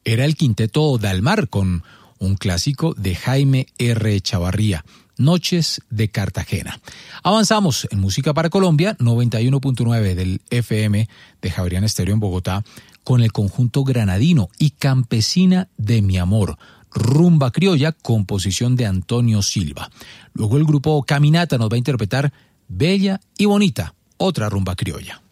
era el Quinteto Dalmar con un clásico de Jaime R. Chavarría, Noches de Cartagena. Avanzamos en Música para Colombia, 91.9 del FM de Javeriana Estéreo en Bogotá, con el conjunto granadino y Campesina de mi amor, rumba criolla, composición de Antonio Silva. Luego el grupo Caminata nos va a interpretar Bella y Bonita, otra rumba criolla.